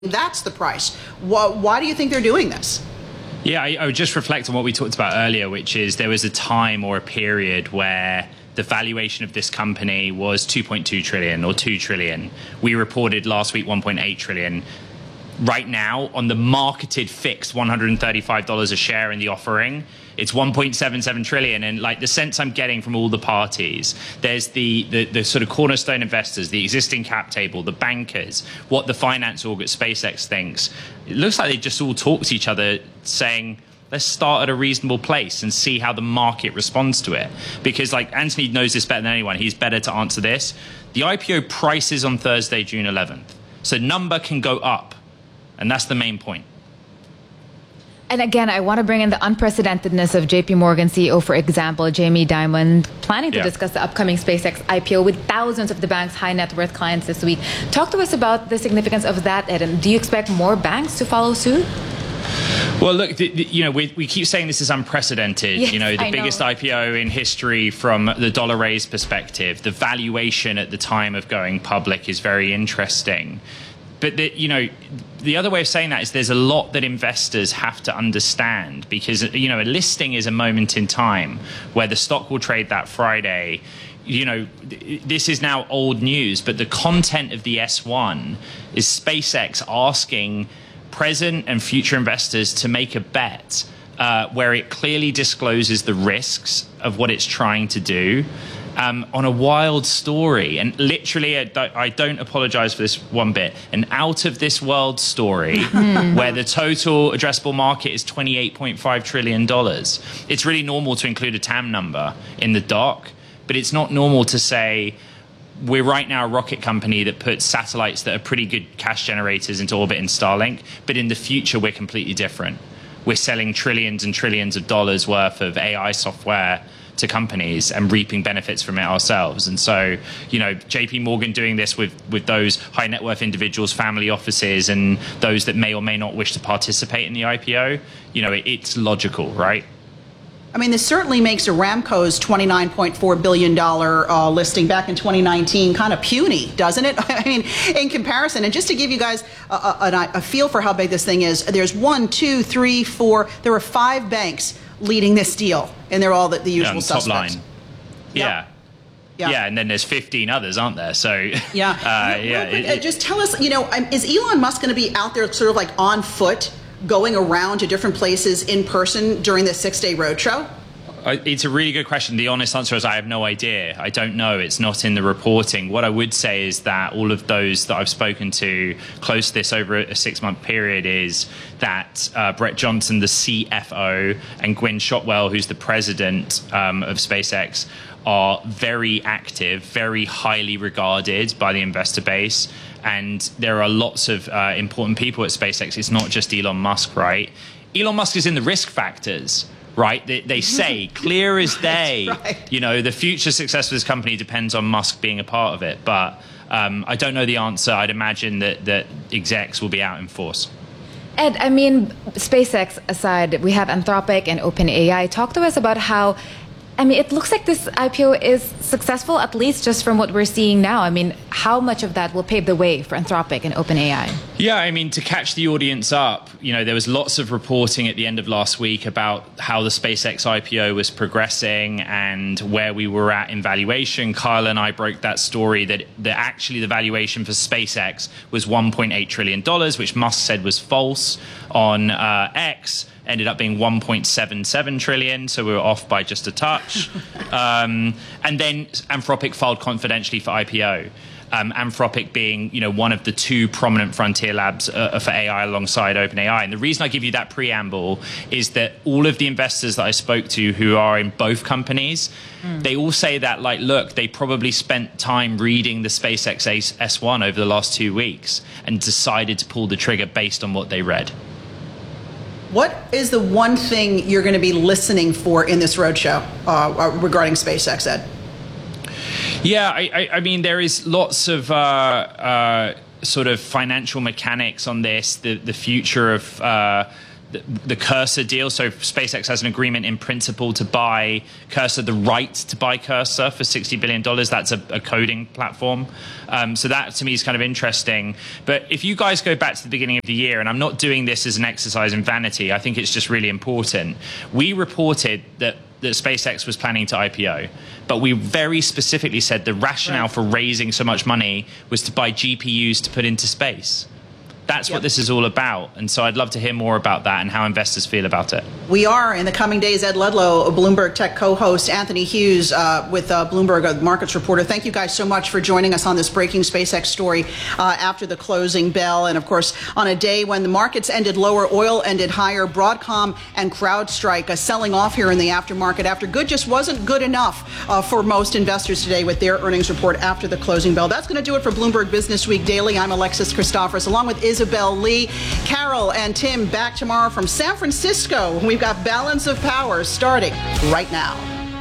That's the price. Why do you think they're doing this? Yeah, I would just reflect on what we talked about earlier, which is there was a time or a period where the valuation of this company was 2.2 trillion or 2 trillion. We reported last week 1.8 trillion. Right now, on the marketed fixed $135 a share in the offering, it's 1.77 trillion. And like the sense I'm getting from all the parties, there's the sort of cornerstone investors, the existing cap table, the bankers, what the finance org at SpaceX thinks. It looks like they just all talk to each other saying, let's start at a reasonable place and see how the market responds to it. Because like Anthony knows this better than anyone. He's better to answer this. The IPO price is on Thursday, June 11th. So number can go up. And that's the main point. And again, I want to bring in the unprecedentedness of JP Morgan CEO, for example, Jamie Dimon, planning to discuss the upcoming SpaceX IPO with thousands of the bank's high net worth clients this week. Talk to us about the significance of that, Ed. And do you expect more banks to follow suit? Well, look, we keep saying this is unprecedented. Yes, the biggest IPO in history from the dollar raise perspective. The valuation at the time of going public is very interesting. But the other way of saying that is there's a lot that investors have to understand because, a listing is a moment in time where the stock will trade that Friday. This is now old news, but the content of the S1 is SpaceX asking present and future investors to make a bet where it clearly discloses the risks of what it's trying to do. On a wild story, and literally, I don't apologize for this one bit, an out of this world story where the total addressable market is $28.5 trillion. It's really normal to include a TAM number in the doc, but it's not normal to say we're right now a rocket company that puts satellites that are pretty good cash generators into orbit in Starlink, but in the future, we're completely different. We're selling trillions and trillions of dollars worth of AI software to companies and reaping benefits from it ourselves. And so, JP Morgan doing this with those high net worth individuals, family offices, and those that may or may not wish to participate in the IPO, it's logical, right? I mean, this certainly makes Aramco's $29.4 billion listing back in 2019 kind of puny, doesn't it? I mean, in comparison. And just to give you guys a feel for how big this thing is, there's 1, 2, 3, 4. There were 5 banks leading this deal, and they're all the usual suspects. Top line. Yep. Yeah, and then there's 15 others, aren't there? So just tell us, is Elon Musk going to be out there sort of like on foot, going around to different places in person during this 6-day roadshow? It's a really good question. The honest answer is I have no idea. I don't know. It's not in the reporting. What I would say is that all of those that I've spoken to close to this over a 6-month period is that Brett Johnson, the CFO, and Gwynne Shotwell, who's the president of SpaceX, are very active, very highly regarded by the investor base. And there are lots of important people at SpaceX. It's not just Elon Musk, right? Elon Musk is in the risk factors. Right? They say clear as day, right. The future success of this company depends on Musk being a part of it. But I don't know the answer. I'd imagine that execs will be out in force. Ed, I mean, SpaceX aside, we have Anthropic and OpenAI. Talk to us about how, it looks like this IPO is successful, at least just from what we're seeing now. How much of that will pave the way for Anthropic and OpenAI? Yeah, to catch the audience up, there was lots of reporting at the end of last week about how the SpaceX IPO was progressing and where we were at in valuation. Kyle and I broke that story that actually the valuation for SpaceX was $1.8 trillion, which Musk said was false on X. Ended up being 1.77 trillion, so we were off by just a touch. And then Anthropic filed confidentially for IPO. Anthropic being, one of the 2 prominent frontier labs for AI alongside OpenAI. And the reason I give you that preamble is that all of the investors that I spoke to who are in both companies, they all say that, look, they probably spent time reading the SpaceX S1 over the last 2 weeks and decided to pull the trigger based on what they read. What is the one thing you're going to be listening for in this roadshow regarding SpaceX, Ed? Yeah, I mean, there is lots of sort of financial mechanics on this, the future of the Cursor deal. So SpaceX has an agreement in principle to buy Cursor, the right to buy Cursor for $60 billion. That's a coding platform. So that to me is kind of interesting. But if you guys go back to the beginning of the year, and I'm not doing this as an exercise in vanity, I think it's just really important. We reported that SpaceX was planning to IPO, but we very specifically said the rationale for raising so much money was to buy GPUs to put into space. That's what this is all about. And so I'd love to hear more about that and how investors feel about it. We are, in the coming days, Ed Ludlow, a Bloomberg Tech co-host, Anthony Hughes with Bloomberg Markets reporter. Thank you guys so much for joining us on this breaking SpaceX story after the closing bell. And, of course, on a day when the markets ended lower, oil ended higher, Broadcom and CrowdStrike selling off here in the aftermarket after good just wasn't good enough for most investors today with their earnings report after the closing bell. That's going to do it for Bloomberg Business Week Daily. I'm Alexis Christoforous, along with Isabel Lee. Carol and Tim back tomorrow from San Francisco. We've got Balance of Power starting right now.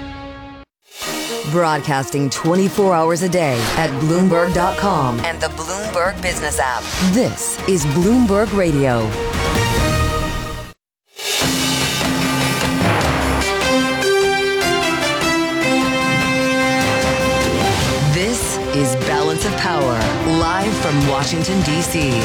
Broadcasting 24 hours a day at Bloomberg.com and the Bloomberg Business app. This is Bloomberg Radio. This is Balance of Power, live from Washington, D.C.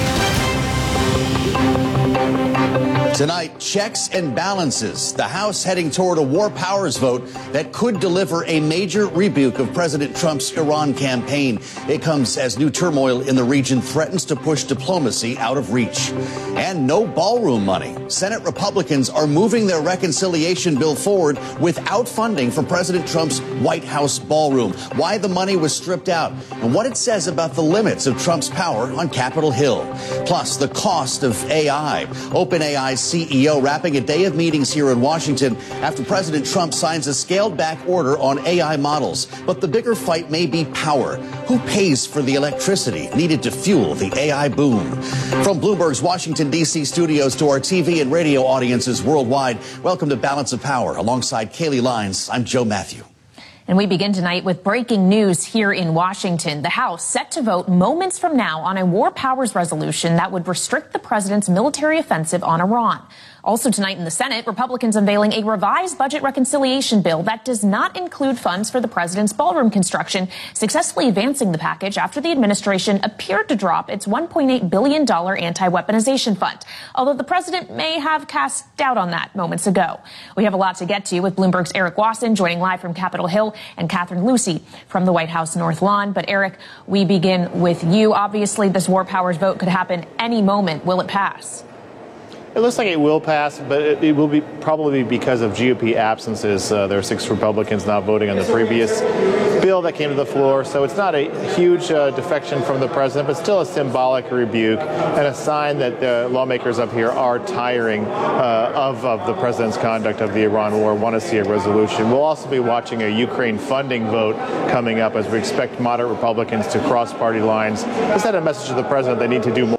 Tonight, checks and balances. The House heading toward a war powers vote that could deliver a major rebuke of President Trump's Iran campaign. It comes as new turmoil in the region threatens to push diplomacy out of reach. And no ballroom money. Senate Republicans are moving their reconciliation bill forward without funding for President Trump's White House ballroom. Why the money was stripped out and what it says about the limits of Trump's power on Capitol Hill. Plus, the cost of AI. OpenAI's CEO wrapping a day of meetings here in Washington after President Trump signs a scaled-back order on AI models. But the bigger fight may be power. Who pays for the electricity needed to fuel the AI boom? From Bloomberg's Washington, D.C. studios to our TV and radio audiences worldwide, welcome to Balance of Power. Alongside Kaylee Lines, I'm Joe Matthew. And we begin tonight with breaking news here in Washington. The House set to vote moments from now on a war powers resolution that would restrict the president's military offensive on Iran. Also tonight in the Senate, Republicans unveiling a revised budget reconciliation bill that does not include funds for the president's ballroom construction, successfully advancing the package after the administration appeared to drop its $1.8 billion anti-weaponization fund, although the president may have cast doubt on that moments ago. We have a lot to get to with Bloomberg's Eric Wasson joining live from Capitol Hill and Catherine Lucy from the White House North Lawn. But Eric, we begin with you. Obviously, this war powers vote could happen any moment. Will it pass? It looks like it will pass, but it will be probably because of GOP absences. There are 6 Republicans not voting on the previous bill that came to the floor. So it's not a huge defection from the president, but still a symbolic rebuke and a sign that the lawmakers up here are tiring of the president's conduct of the Iran war, want to see a resolution. We'll also be watching a Ukraine funding vote coming up as we expect moderate Republicans to cross party lines. Is that a message to the president they need to do more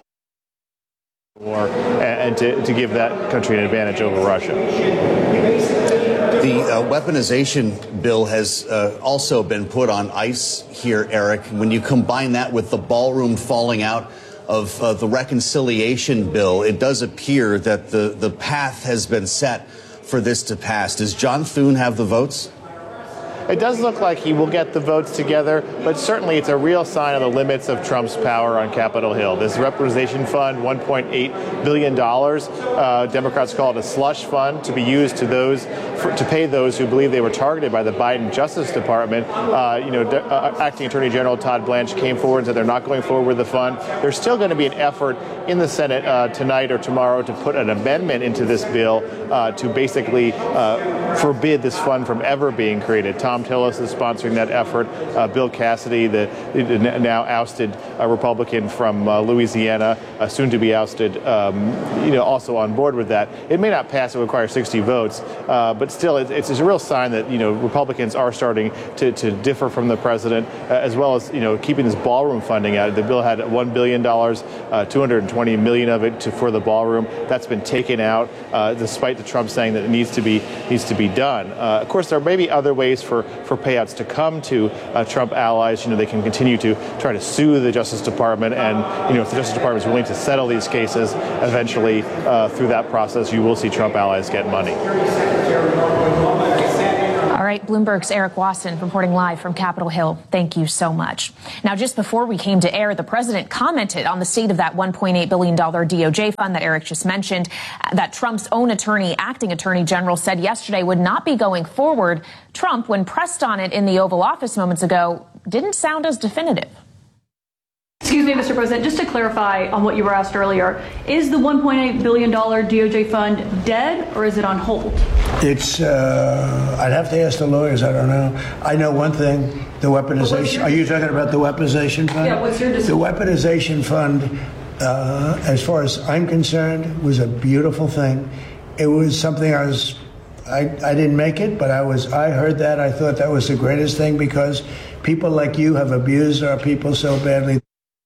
and to give that country an advantage over Russia? The weaponization bill has also been put on ice here, Eric. When you combine that with the ballroom falling out of the reconciliation bill, it does appear that the path has been set for this to pass. Does John Thune have the votes? It does look like he will get the votes together, but certainly it's a real sign of the limits of Trump's power on Capitol Hill. This weaponization fund, $1.8 billion, Democrats call it a slush fund to be used to pay those who believe they were targeted by the Biden Justice Department. Acting Attorney General Todd Blanche came forward and said they're not going forward with the fund. There's still going to be an effort in the Senate tonight or tomorrow to put an amendment into this bill to basically forbid this fund from ever being created. Tom Tillis is sponsoring that effort. Bill Cassidy, the now ousted Republican from Louisiana, soon to be ousted, also on board with that. It may not pass; it would require 60 votes, but still, it's a real sign that Republicans are starting to differ from the president, as well as keeping this ballroom funding out. The bill had $1 billion, $220 million of it for the ballroom. That's been taken out, despite the Trump saying that it needs to be done. Of course, there may be other ways for for payouts to come to Trump allies. They can continue to try to sue the Justice Department, and if the Justice Department is willing to settle these cases, eventually through that process, you will see Trump allies get money. All right, Bloomberg's Eric Wasson reporting live from Capitol Hill. Thank you so much. Now, just before we came to air, the president commented on the state of that $1.8 billion DOJ fund that Eric just mentioned, that Trump's own acting attorney general, said yesterday would not be going forward. Trump, when pressed on it in the Oval Office moments ago, didn't sound as definitive. Excuse me, Mr. President, just to clarify on what you were asked earlier, is the $1.8 billion DOJ fund dead or is it on hold? It's, I'd have to ask the lawyers, I don't know. I know one thing, the weaponization. Are you talking about the weaponization fund? Yeah, what's your decision? The weaponization fund, as far as I'm concerned, was a beautiful thing. It was something I didn't make it, but I heard that. I thought that was the greatest thing because people like you have abused our people so badly.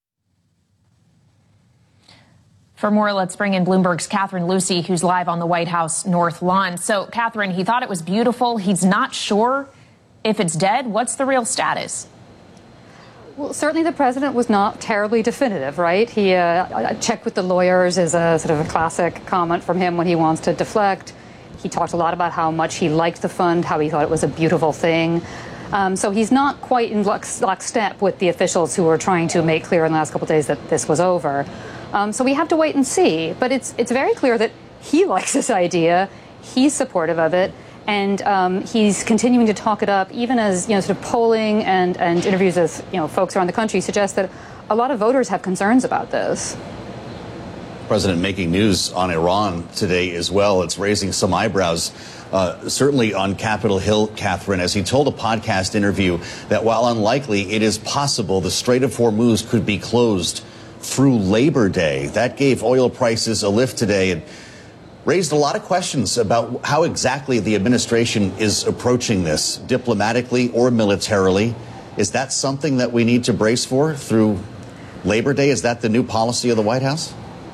For more, let's bring in Bloomberg's Catherine Lucy, who's live on the White House North Lawn. So, Catherine, he thought it was beautiful. He's not sure if it's dead. What's the real status? Well, certainly the president was not terribly definitive, right? He checked with the lawyers is a sort of a classic comment from him when he wants to deflect. He talked a lot about how much he liked the fund, how he thought it was a beautiful thing. So he's not quite in lockstep with the officials who were trying to make clear in the last couple of days that this was over. So we have to wait and see. But it's very clear that he likes this idea. He's supportive of it. And he's continuing to talk it up, even as sort of polling and interviews with folks around the country suggest that a lot of voters have concerns about this. President making news on Iran today as well. It's raising some eyebrows, certainly on Capitol Hill, Catherine, as he told a podcast interview that while unlikely, it is possible the Strait of Hormuz could be closed through Labor Day. That gave oil prices a lift today and raised a lot of questions about how exactly the administration is approaching this, diplomatically or militarily. Is that something that we need to brace for through Labor Day? Is that the new policy of the White House?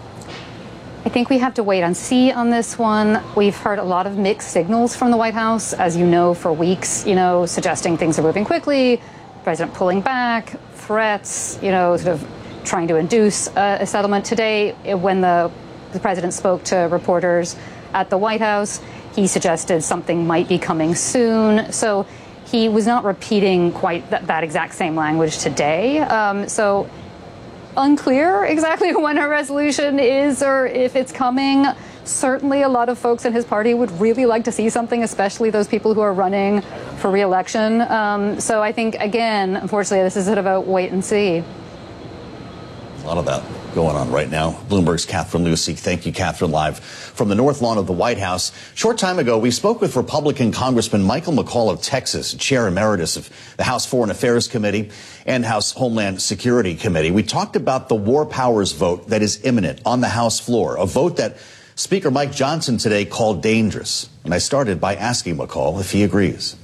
I think we have to wait and see on this one. We've heard a lot of mixed signals from the White House, as you know, for weeks, suggesting things are moving quickly, President pulling back, threats, sort of trying to induce a settlement. Today, when the president spoke to reporters at the White House, he suggested something might be coming soon. So he was not repeating quite that exact same language today. So unclear exactly when a resolution is or if it's coming. Certainly a lot of folks in his party would really like to see something, especially those people who are running for re-election. So I think, again, unfortunately, this is sort of a wait and see. A lot of that going on right now. Bloomberg's Catherine Lucy. Thank you, Catherine, live from the North Lawn of the White House. Short time ago, we spoke with Republican Congressman Michael McCaul of Texas, Chair Emeritus of the House Foreign Affairs Committee and House Homeland Security Committee. We talked about the war powers vote that is imminent on the House floor, a vote that Speaker Mike Johnson today called dangerous. And I started by asking McCaul if he agrees.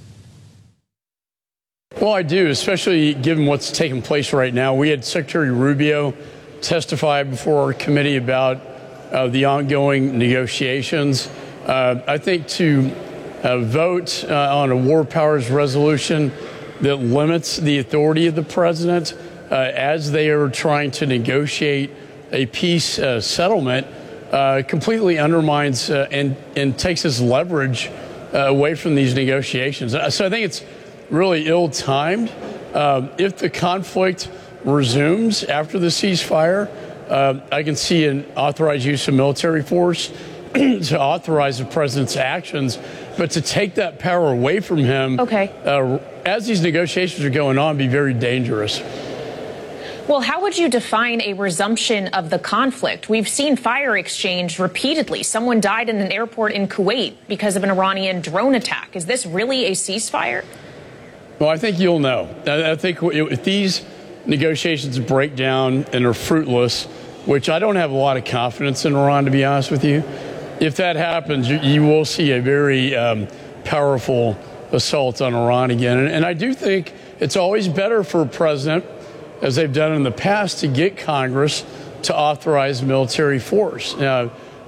Well, I do, especially given what's taking place right now. We had Secretary Rubio testify before our committee about the ongoing negotiations. I think to vote on a war powers resolution that limits the authority of the president as they are trying to negotiate a peace settlement completely undermines and takes his leverage away from these negotiations. So I think it's really ill-timed. If the conflict resumes after the ceasefire, I can see an authorized use of military force to authorize the president's actions, but to take that power away from him as these negotiations are going on be very dangerous. Well, how would you define a resumption of the conflict? We've seen fire exchange repeatedly. Someone died in an airport in Kuwait because of an Iranian drone attack. Is this really a ceasefire? Well, I think you'll know. I think if these negotiations break down and are fruitless, which I don't have a lot of confidence in Iran, to be honest with you, if that happens, you will see a very powerful assault on Iran again. And I do think it's always better for a president, as they've done in the past, to get Congress to authorize military force. Now,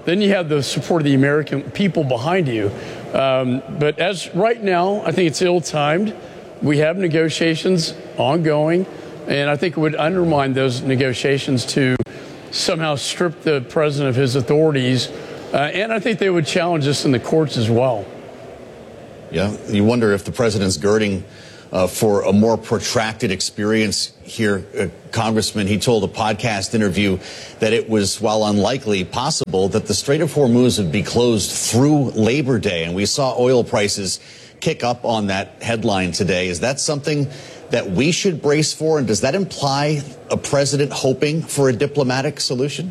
then you have the support of the American people behind you. But as right now, I think it's ill-timed. We have negotiations ongoing, and I think it would undermine those negotiations to somehow strip the president of his authorities. And I think they would challenge us in the courts as well. Yeah, you wonder if the president's girding for a more protracted experience here. Congressman, he told a podcast interview that it was, while unlikely, possible that the Strait of Hormuz would be closed through Labor Day. And we saw oil prices kick up on that headline today. Is that something that we should brace for? And does that imply a president hoping for a diplomatic solution?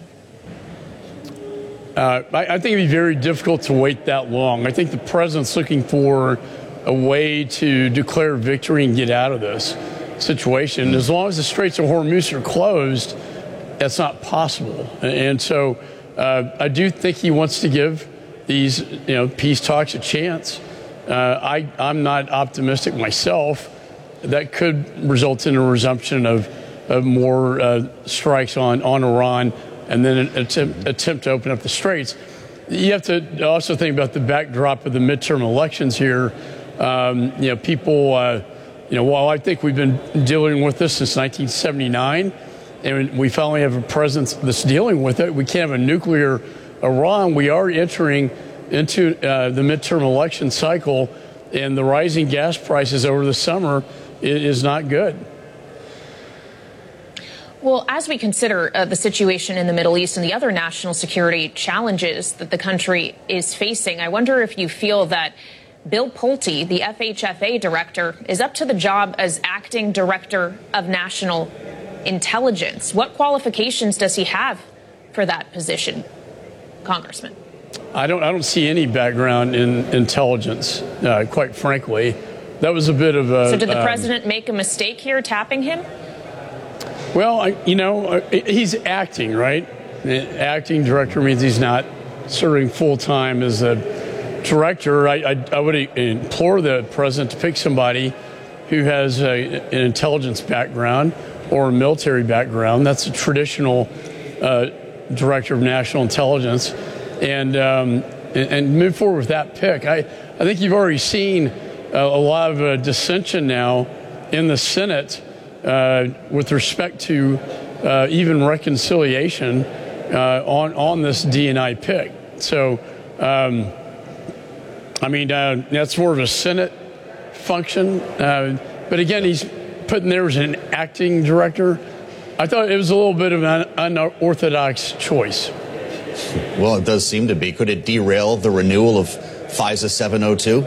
I think it'd be very difficult to wait that long. I think the president's looking for a way to declare victory and get out of this situation. As long as the Straits of Hormuz are closed, that's not possible. And so I do think he wants to give these peace talks a chance. I'm not optimistic myself. That could result in a resumption of more strikes on Iran, and then an attempt to open up the straits. You have to also think about the backdrop of the midterm elections here. People, while I think we've been dealing with this since 1979, and we finally have a president that's dealing with it, we can't have a nuclear Iran. We are entering into the midterm election cycle, and the rising gas prices over the summer is not good. Well, as we consider the situation in the Middle East and the other national security challenges that the country is facing, I wonder if you feel that Bill Pulte, the FHFA director, is up to the job as acting director of national intelligence. What qualifications does he have for that position, Congressman? I don't see any background in intelligence, quite frankly. That was a bit of a... So did the president make a mistake here tapping him? Well, he's acting, right? Acting director means he's not serving full-time as a director. I would implore the president to pick somebody who has an intelligence background or a military background. That's a traditional director of national intelligence, and move forward with that pick. I think you've already seen a lot of dissension now in the Senate with respect to even reconciliation on this D&I pick. So, that's more of a Senate function. But again, he's put in there as an acting director. I thought it was a little bit of an unorthodox choice. Well, it does seem to be. Could it derail the renewal of FISA 702?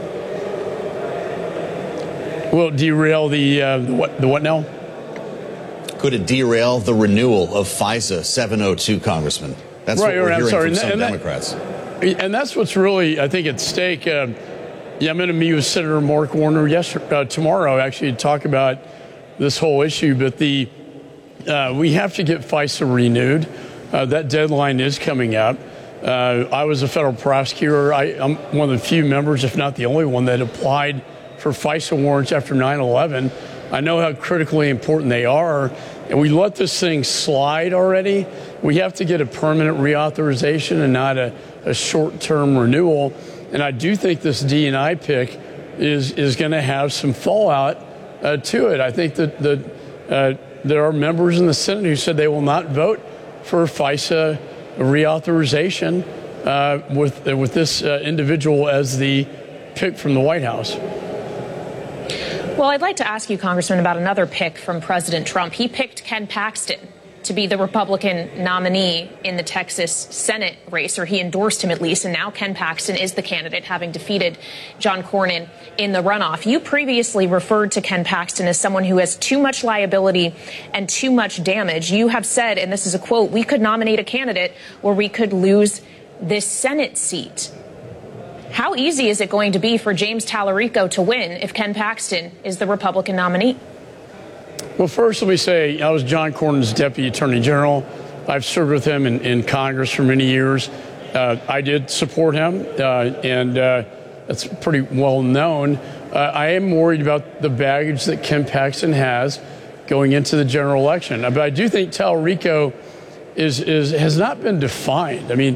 Will it derail the what now? Could it derail the renewal of FISA 702, Congressman? That's right, what we're hearing from some Democrats. And that's what's really, I think, at stake. I'm going to meet with Senator Mark Warner tomorrow, actually, to talk about this whole issue. But we have to get FISA renewed. That deadline is coming up. I was a federal prosecutor. I'm one of the few members, if not the only one, that applied for FISA warrants after 9/11. I know how critically important they are, and we let this thing slide already. We have to get a permanent reauthorization and not a short-term renewal. And I do think this D&I pick is going to have some fallout to it. I think that there are members in the Senate who said they will not vote for FISA reauthorization with this individual as the pick from the White House. Well, I'd like to ask you, Congressman, about another pick from President Trump. He picked Ken Paxton to be the Republican nominee in the Texas Senate race, or he endorsed him at least, and now Ken Paxton is the candidate, having defeated John Cornyn in the runoff. You previously referred to Ken Paxton as someone who has too much liability and too much damage. You have said, and this is a quote, "We could nominate a candidate where we could lose this Senate seat." How easy is it going to be for James Tallarico to win if Ken Paxton is the Republican nominee? Well, first, let me say I was John Cornyn's Deputy Attorney General. I've served with him in Congress for many years. I did support him, and that's pretty well known. I am worried about the baggage that Ken Paxton has going into the general election. But I do think Tallarico has not been defined. I mean,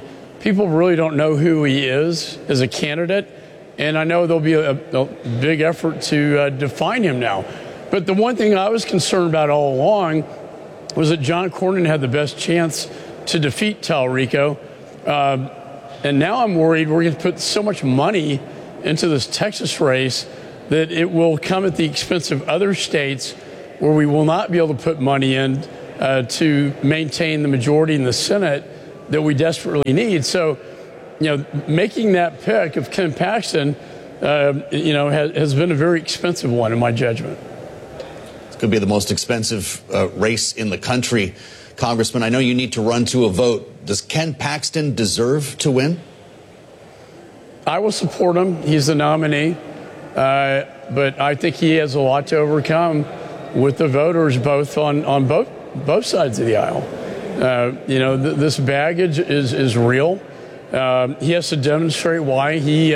people really don't know who he is as a candidate, and I know there'll be a big effort to define him now. But the one thing I was concerned about all along was that John Cornyn had the best chance to defeat Talerico. And now I'm worried we're going to put so much money into this Texas race that it will come at the expense of other states where we will not be able to put money in to maintain the majority in the Senate that we desperately need. So, making that pick of Ken Paxton, has been a very expensive one in my judgment. It's going to be the most expensive race in the country. Congressman, I know you need to run to a vote. Does Ken Paxton deserve to win? I will support him. He's the nominee. But I think he has a lot to overcome with the voters, both on both sides of the aisle. This baggage is real. He has to demonstrate why he's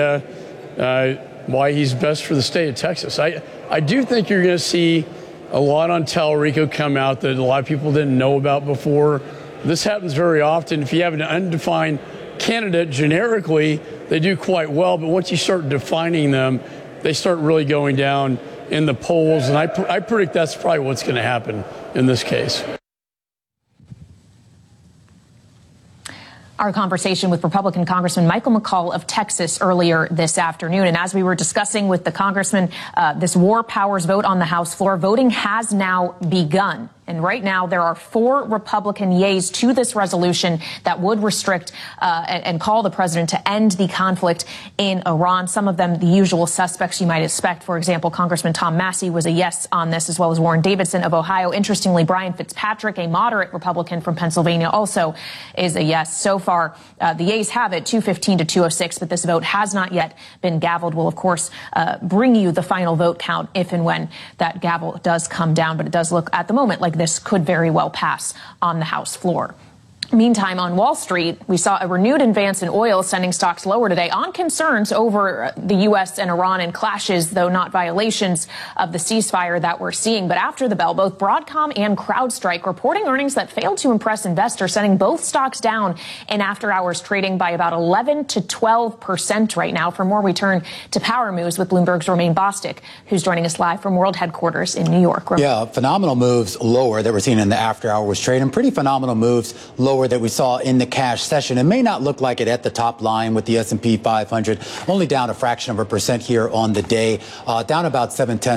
best for the state of Texas. I do think you're going to see a lot on Talerico come out that a lot of people didn't know about before. This happens very often. If you have an undefined candidate generically, they do quite well. But once you start defining them, they start really going down in the polls. And I predict that's probably what's going to happen in this case. Our conversation with Republican Congressman Michael McCaul of Texas earlier this afternoon. And as we were discussing with the congressman, this war powers vote on the House floor, voting has now begun. And right now, there are 4 Republican yeas to this resolution that would restrict and call the president to end the conflict in Iran. Some of them, the usual suspects you might expect. For example, Congressman Tom Massey was a yes on this, as well as Warren Davidson of Ohio. Interestingly, Brian Fitzpatrick, a moderate Republican from Pennsylvania, also is a yes. So far, the yeas have it, 215 to 206, but this vote has not yet been gavelled. We'll, of course, bring you the final vote count if and when that gavel does come down. But it does look at the moment like this could very well pass on the House floor. Meantime, on Wall Street, we saw a renewed advance in oil, sending stocks lower today on concerns over the U.S. and Iran and clashes, though not violations of the ceasefire that we're seeing. But after the bell, both Broadcom and CrowdStrike reporting earnings that failed to impress investors, sending both stocks down in after-hours trading by about 11 to 12% right now. For more, we turn to Power Moves with Bloomberg's Romaine Bostick, who's joining us live from World Headquarters in New York. Yeah, phenomenal moves lower that we're seeing in the after-hours trade, and pretty phenomenal moves lower that we saw in the cash session. It may not look like it at the top line with the S&P 500 only down a fraction of a percent here on the day, down about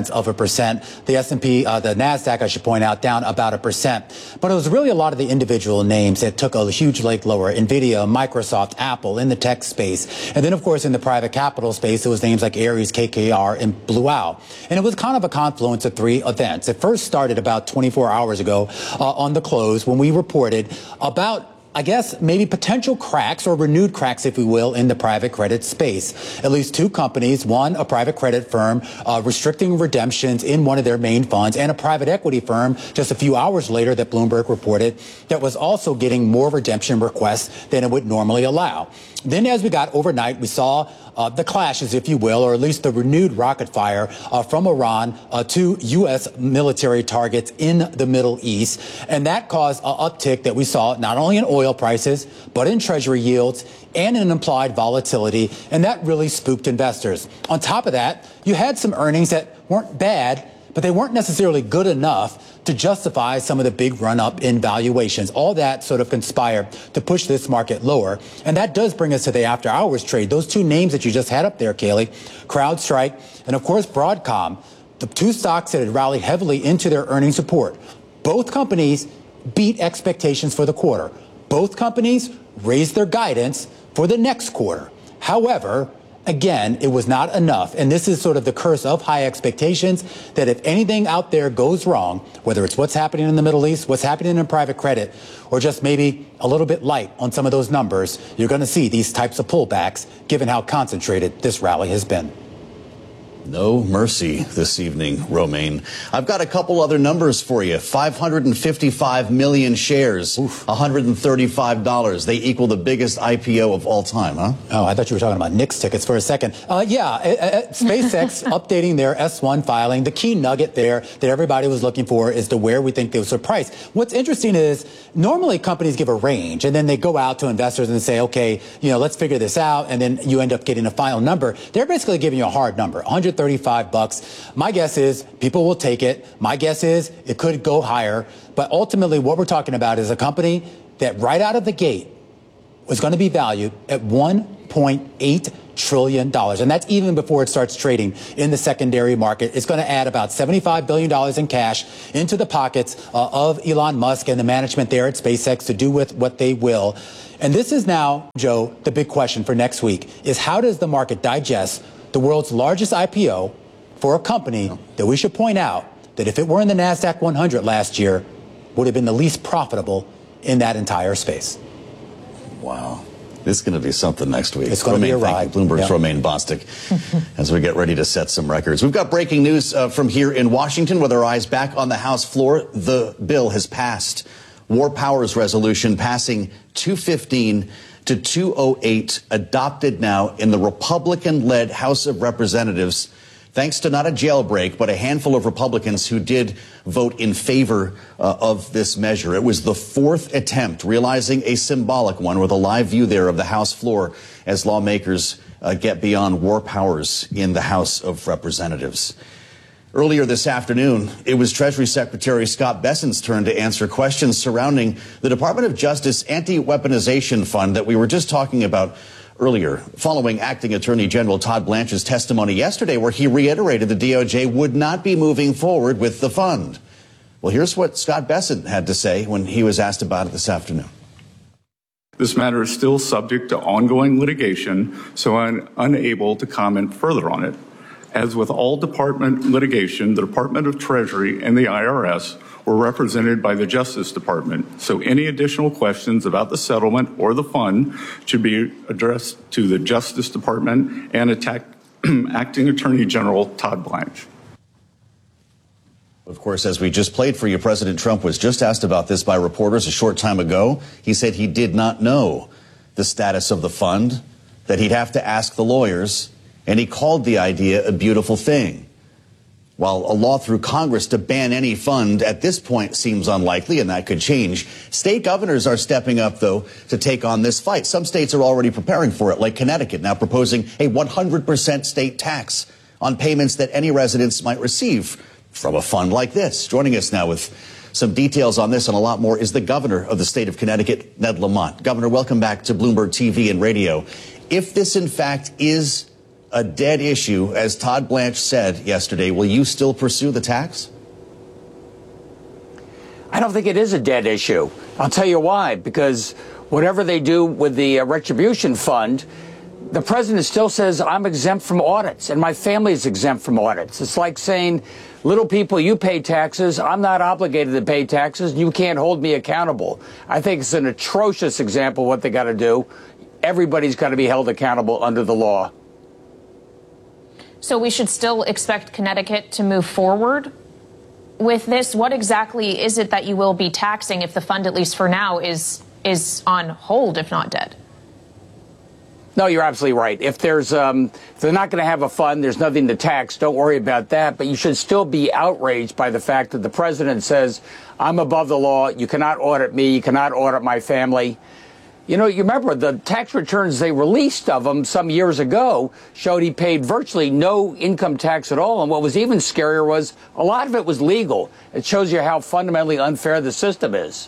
0.7%. The S&P, the NASDAQ, I should point out, down about 1%. But it was really a lot of the individual names that took a huge leg lower. NVIDIA, Microsoft, Apple in the tech space. And then, of course, in the private capital space, it was names like Ares, KKR, and Blue Owl. And it was kind of a confluence of 3 events. It first started about 24 hours ago on the close when we reported about, I guess, maybe potential cracks or renewed cracks, if we will, in the private credit space. At least 2 companies, one, a private credit firm, restricting redemptions in one of their main funds, and a private equity firm just a few hours later that Bloomberg reported that was also getting more redemption requests than it would normally allow. Then as we got overnight, we saw the clashes, if you will, or at least the renewed rocket fire from Iran to U.S. military targets in the Middle East. And that caused an uptick that we saw not only in oil prices, but in Treasury yields and in implied volatility. And that really spooked investors. On top of that, you had some earnings that weren't bad, but they weren't necessarily good enough to justify some of the big run-up in valuations. All that sort of conspired to push this market lower. And that does bring us to the after-hours trade. Those 2 names that you just had up there, Kayleigh, CrowdStrike and, of course, Broadcom, the 2 stocks that had rallied heavily into their earnings report. Both companies beat expectations for the quarter. Both companies raised their guidance for the next quarter. However, again, it was not enough. And this is sort of the curse of high expectations, that if anything out there goes wrong, whether it's what's happening in the Middle East, what's happening in private credit, or just maybe a little bit light on some of those numbers, you're going to see these types of pullbacks, given how concentrated this rally has been. No mercy this evening, Romaine. I've got a couple other numbers for you. 555 million shares, $135. They equal the biggest IPO of all time, huh? Oh, I thought you were talking about Knicks tickets for a second. SpaceX updating their S1 filing. The key nugget there that everybody was looking for is to where we think they was surprised. What's interesting is normally companies give a range and then they go out to investors and say, okay, let's figure this out. And then you end up getting a final number. They're basically giving you a hard number, $135. My guess is people will take it. My guess is it could go higher. But ultimately, what we're talking about is a company that right out of the gate was going to be valued at $1.8 trillion. And that's even before it starts trading in the secondary market. It's going to add about $75 billion in cash into the pockets of Elon Musk and the management there at SpaceX to do with what they will. And this is now, Joe, the big question for next week is how does the market digest the world's largest IPO for a company that we should point out that if it were in the NASDAQ 100 last year, would have been the least profitable in that entire space. Wow. This is going to be something next week. It's going to be a ride. Bloomberg's Romaine Bostick as we get ready to set some records. We've got breaking news from here in Washington with our eyes back on the House floor. The bill has passed. War Powers Resolution passing 215 to 208, adopted now in the Republican-led House of Representatives, thanks to not a jailbreak, but a handful of Republicans who did vote in favor of this measure. It was the fourth attempt, realizing a symbolic one, with a live view there of the House floor as lawmakers get beyond war powers in the House of Representatives. Earlier this afternoon, it was Treasury Secretary Scott Bessent's turn to answer questions surrounding the Department of Justice anti-weaponization fund that we were just talking about earlier, following Acting Attorney General Todd Blanche's testimony yesterday, where he reiterated the DOJ would not be moving forward with the fund. Well, here's what Scott Bessent had to say when he was asked about it this afternoon. This matter is still subject to ongoing litigation, so I'm unable to comment further on it. As with all department litigation, the Department of Treasury and the IRS were represented by the Justice Department, so any additional questions about the settlement or the fund should be addressed to the Justice Department and Acting Attorney General Todd Blanche. Of course, as we just played for you, President Trump was just asked about this by reporters a short time ago. He said he did not know the status of the fund, that he'd have to ask the lawyers, and he called the idea a beautiful thing. While a law through Congress to ban any fund at this point seems unlikely, and that could change, state governors are stepping up, though, to take on this fight. Some states are already preparing for it, like Connecticut, now proposing a 100% state tax on payments that any residents might receive from a fund like this. Joining us now with some details on this and a lot more is the governor of the state of Connecticut, Ned Lamont. Governor, welcome back to Bloomberg TV and radio. If this, in fact, is a dead issue, as Todd Blanche said yesterday, will you still pursue the tax? I don't think it is a dead issue. I'll tell you why. Because whatever they do with the retribution fund, the president still says, I'm exempt from audits and my family is exempt from audits. It's like saying, little people, you pay taxes. I'm not obligated to pay taxes. You can't hold me accountable. I think it's an atrocious example of what they got to do. Everybody's got to be held accountable under the law. So we should still expect Connecticut to move forward with this. What exactly is it that you will be taxing if the fund, at least for now, is on hold, if not dead? No, you're absolutely right. If there's, if they're not going to have a fund, there's nothing to tax. Don't worry about that. But you should still be outraged by the fact that the president says, I'm above the law. You cannot audit me. You cannot audit my family. You know, you remember the tax returns they released of him some years ago showed he paid virtually no income tax at all. And what was even scarier was a lot of it was legal. It shows you how fundamentally unfair the system is.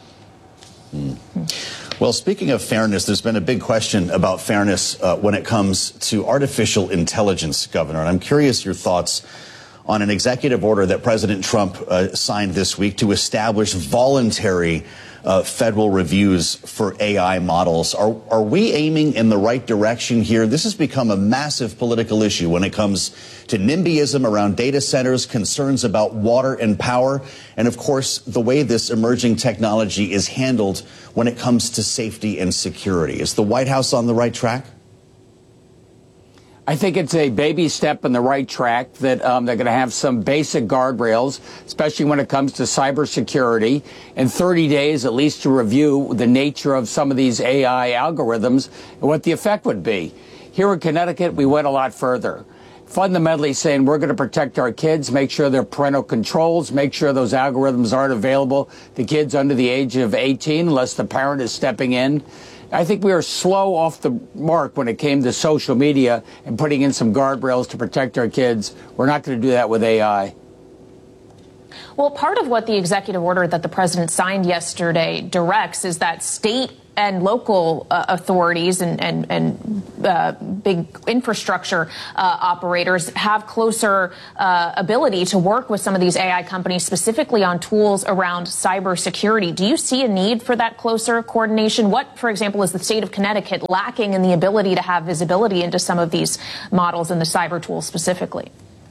Well, speaking of fairness, there's been a big question about fairness when it comes to artificial intelligence, Governor. And I'm curious your thoughts on an executive order that President Trump signed this week to establish voluntary federal reviews for AI models. Are we aiming in the right direction here? This has become a massive political issue when it comes to NIMBYism around data centers, concerns about water and power, and of course, the way this emerging technology is handled when it comes to safety and security. Is the White House on the right track? I think it's a baby step in the right track that they're going to have some basic guardrails, especially when it comes to cybersecurity, and 30 days at least to review the nature of some of these AI algorithms and what the effect would be. Here in Connecticut, we went a lot further. Fundamentally saying we're going to protect our kids, make sure there are parental controls, make sure those algorithms aren't available to kids under the age of 18 unless the parent is stepping in. I think we were slow off the mark when it came to social media and putting in some guardrails to protect our kids. We're not going to do that with AI. Well, part of what the executive order that the president signed yesterday directs is that state and local authorities and big infrastructure operators have closer ability to work with some of these AI companies, specifically on tools around cybersecurity. Do you see a need for that closer coordination? What, for example, is the state of Connecticut lacking in the ability to have visibility into some of these models and the cyber tools specifically?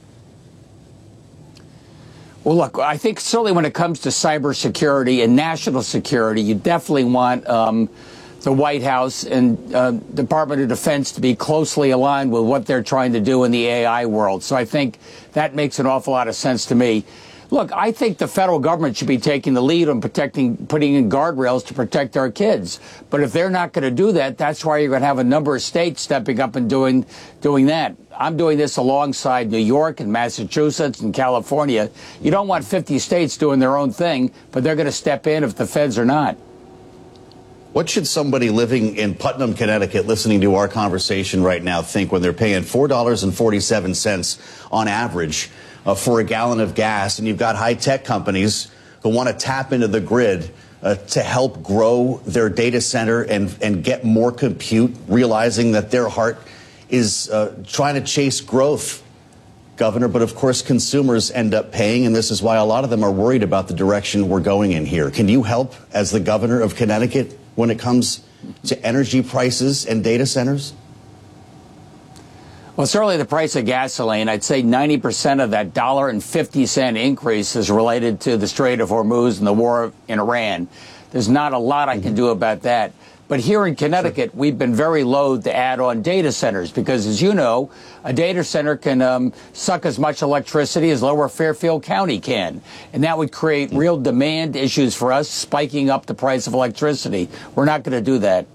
Well, look, I think certainly when it comes to cybersecurity and national security, you definitely want the White House and Department of Defense to be closely aligned with what they're trying to do in the AI world. So I think that makes an awful lot of sense to me. Look, I think the federal government should be taking the lead on putting in guardrails to protect our kids. But if they're not going to do that, that's why you're going to have a number of states stepping up and doing that. I'm doing this alongside New York and Massachusetts and California. You don't want 50 states doing their own thing, but they're going to step in if the feds are not. What should somebody living in Putnam, Connecticut, listening to our conversation right now think when they're paying $4.47 on average for a gallon of gas, and you've got high-tech companies who want to tap into the grid to help grow their data center and get more compute, realizing that their heart is trying to chase growth, Governor, but of course consumers end up paying, and this is why a lot of them are worried about the direction we're going in here. Can you help as the governor of Connecticut when it comes to energy prices and data centers? Well, certainly the price of gasoline, I'd say 90% of that $1.50 increase is related to the Strait of Hormuz and the war in Iran. There's not a lot I can do about that. But here in Connecticut, we've been very loath to add on data centers because, as you know, a data center can suck as much electricity as Lower Fairfield County can. And that would create real demand issues for us, spiking up the price of electricity. We're not going to do that.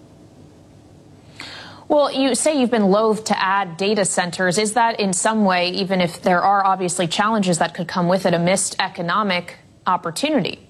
Well, you say you've been loath to add data centers. Is that in some way, even if there are obviously challenges that could come with it, a missed economic opportunity?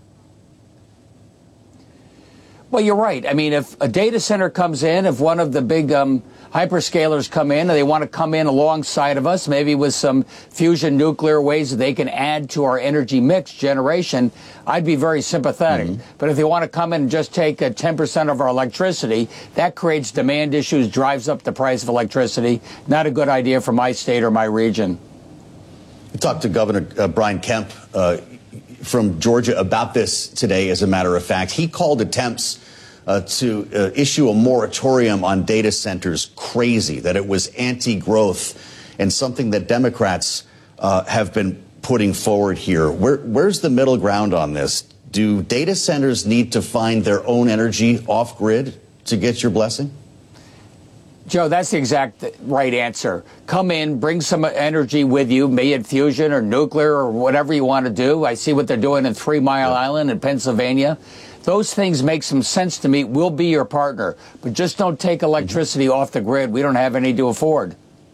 Well, you're right. I mean, if a data center comes in, if one of the big hyperscalers come in and they want to come in alongside of us, maybe with some fusion nuclear ways that they can add to our energy mix generation, I'd be very sympathetic. But if they want to come in and just take 10% of our electricity, that creates demand issues, drives up the price of electricity. Not a good idea for my state or my region. We talked to Governor Brian Kemp from Georgia about this today, as a matter of fact. He called attempts to issue a moratorium on data centers crazy, that it was anti-growth and something that Democrats have been putting forward here. Where's the middle ground on this? Do data centers need to find their own energy off-grid to get your blessing? Joe, that's the exact right answer. Come in, bring some energy with you, be it fusion or nuclear or whatever you want to do. I see what they're doing in 3 Mile Island in Pennsylvania. Those things make some sense to me. We'll be your partner. But just don't take electricity off the grid. We don't have any to afford.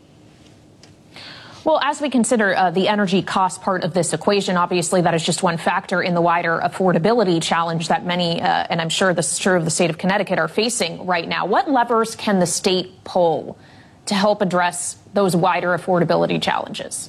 Well, as we consider the energy cost part of this equation, obviously that is just one factor in the wider affordability challenge that many, and I'm sure this is true of the state of Connecticut, are facing right now. What levers can the state pull to help address those wider affordability challenges?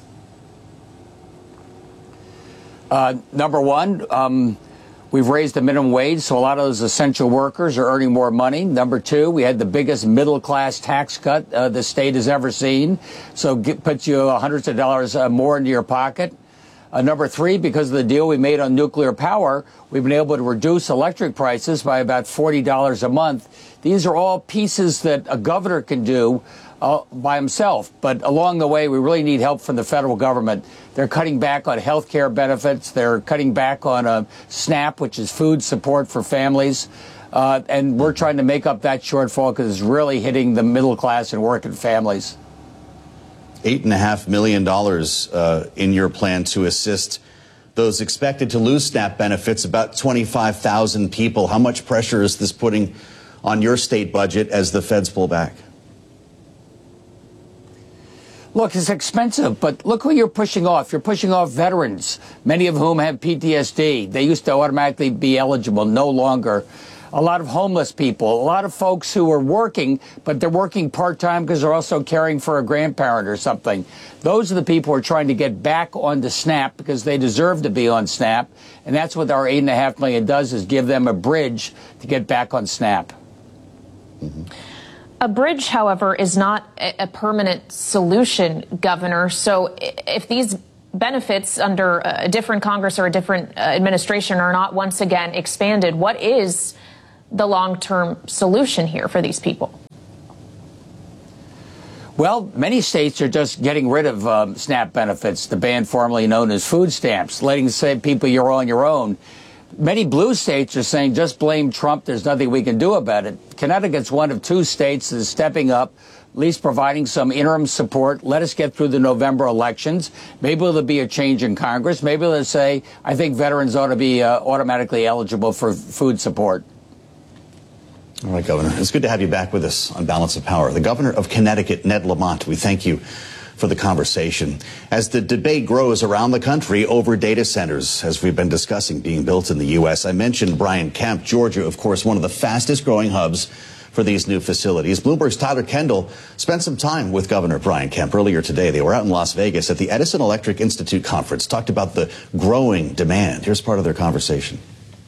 Number one, we've raised the minimum wage, so a lot of those essential workers are earning more money. Number two, we had the biggest middle-class tax cut the state has ever seen, so puts you hundreds of dollars more into your pocket. Number three, because of the deal we made on nuclear power, we've been able to reduce electric prices by about $40 a month. These are all pieces that a governor can do by himself. But along the way, we really need help from the federal government. They're cutting back on health care benefits. They're cutting back on SNAP, which is food support for families. And we're trying to make up that shortfall because it's really hitting the middle class and working families. $8.5 million in your plan to assist those expected to lose SNAP benefits, about 25,000 people. How much pressure is this putting on your state budget as the feds pull back? Look, it's expensive, but look who you're pushing off. You're pushing off veterans, many of whom have PTSD. They used to automatically be eligible, no longer. A lot of homeless people, a lot of folks who are working, but they're working part-time because they're also caring for a grandparent or something. Those are the people who are trying to get back onto SNAP because they deserve to be on SNAP. And that's what our $8.5 million does, is give them a bridge to get back on SNAP. Mm-hmm. A bridge, however, is not a permanent solution, Governor. So if these benefits under a different Congress or a different administration are not once again expanded, what is the long-term solution here for these people? Well, many states are just getting rid of SNAP benefits, the band formerly known as food stamps, letting say people you're on your own. Many blue states are saying just blame Trump. There's nothing we can do about it. Connecticut's one of two states that is stepping up, at least providing some interim support. Let us get through the November elections. Maybe there'll be a change in Congress. Maybe they'll say, I think veterans ought to be automatically eligible for food support. All right, Governor. It's good to have you back with us on Balance of Power. The Governor of Connecticut, Ned Lamont, we thank you for the conversation. As the debate grows around the country over data centers, as we've been discussing, being built in the U.S., I mentioned Brian Kemp, Georgia, of course, one of the fastest growing hubs for these new facilities. Bloomberg's Tyler Kendall spent some time with Governor Brian Kemp earlier today. They were out in Las Vegas at the Edison Electric Institute conference, talked about the growing demand. Here's part of their conversation.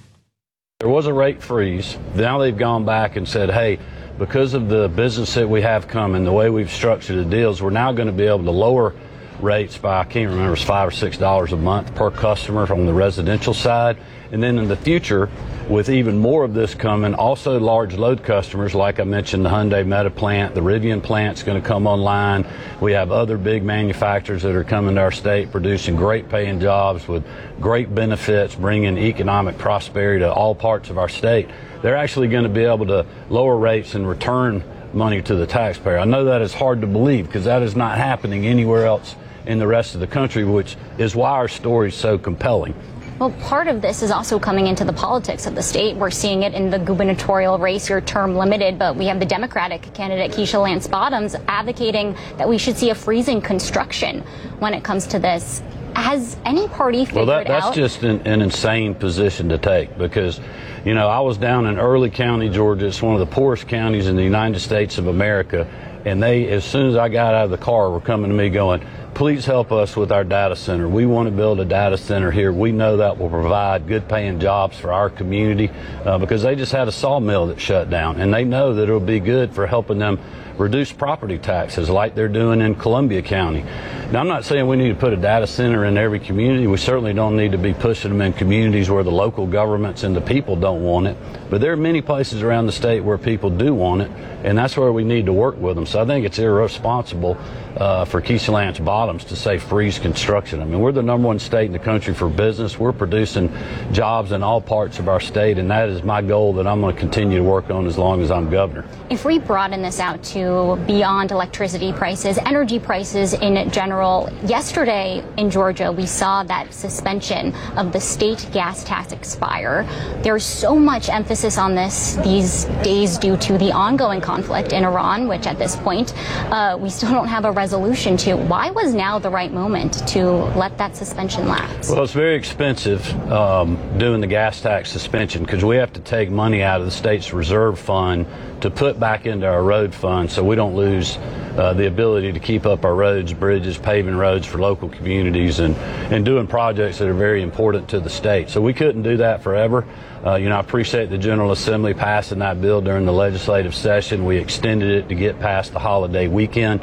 There was a rate freeze. Now they've gone back and said, hey, because of the business that we have coming, the way we've structured the deals, we're now going to be able to lower rates by, I can't remember, it's $5 or $6 a month per customer on the residential side. And then in the future, with even more of this coming, also large load customers, like I mentioned, the Hyundai Meta plant, the Rivian plant's going to come online. We have other big manufacturers that are coming to our state, producing great paying jobs with great benefits, bringing economic prosperity to all parts of our state. They're actually going to be able to lower rates and return money to the taxpayer. I know that is hard to believe because that is not happening anywhere else in the rest of the country, which is why our story is so compelling. Well, part of this is also coming into the politics of the state. We're seeing it in the gubernatorial race, your term limited, but we have the Democratic candidate, Keisha Lance Bottoms, advocating that we should see a freezing construction when it comes to this. Has any party figured out? Well, that's just an insane position to take because, you know, I was down in Early County, Georgia. It's one of the poorest counties in the United States of America. And they, as soon as I got out of the car, were coming to me going, please help us with our data center. We want to build a data center here. We know that will provide good paying jobs for our community because they just had a sawmill that shut down. And they know that it'll be good for helping them reduce property taxes like they're doing in Columbia County. Now, I'm not saying we need to put a data center in every community. We certainly don't need to be pushing them in communities where the local governments and the people don't want it. But there are many places around the state where people do want it, and that's where we need to work with them. So I think it's irresponsible for Keisha Lance Bottoms to say freeze construction. I mean, we're the #1 state in the country for business. We're producing jobs in all parts of our state, and that is my goal that I'm going to continue to work on as long as I'm governor. If we broaden this out to beyond electricity prices, energy prices in general, yesterday in Georgia, we saw that suspension of the state gas tax expire. There's so much emphasis on this these days due to the ongoing conflict in Iran, which at this point we still don't have a resolution to. Why was now the right moment to let that suspension lapse? Well, it's very expensive doing the gas tax suspension because we have to take money out of the state's reserve fund to put back into our road fund so we don't lose the ability to keep up our roads, bridges, paving roads for local communities and doing projects that are very important to the state. So we couldn't do that forever. You know, I appreciate the General Assembly passing that bill during the legislative session. We extended it to get past the holiday weekend.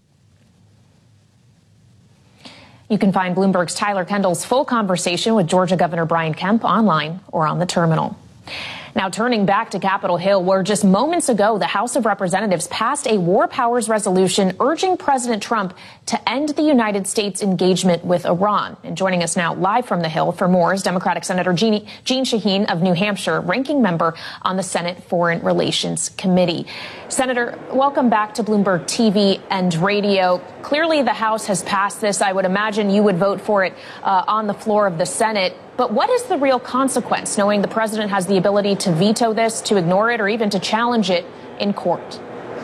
You can find Bloomberg's Tyler Kendall's full conversation with Georgia Governor Brian Kemp online or on the terminal. Now turning back to Capitol Hill, where just moments ago the House of Representatives passed a war powers resolution urging President Trump to end the United States engagement with Iran. And joining us now live from the Hill for more is Democratic Senator Jeanne Shaheen of New Hampshire, ranking member on the Senate Foreign Relations Committee. Senator, welcome back to Bloomberg TV and radio. Clearly the House has passed this. I would imagine you would vote for it on the floor of the Senate. But what is the real consequence, knowing the president has the ability to veto this, to ignore it, or even to challenge it in court?